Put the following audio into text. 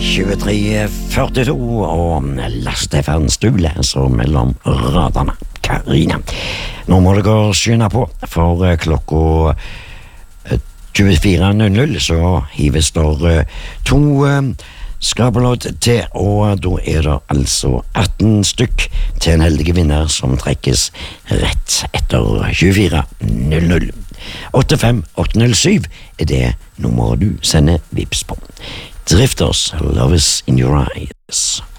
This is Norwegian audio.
23:42, og lastefans du leser mellom radene, Karina. Nå må dere skynde på, for klokka 24:00 så hives der to skrapelodd til, og da er det altså 18 stykk til en heldig vinner som trekkes rett etter 24:00. 85807 er det nummeret du sender vips på. Drifters, Love is in your eyes.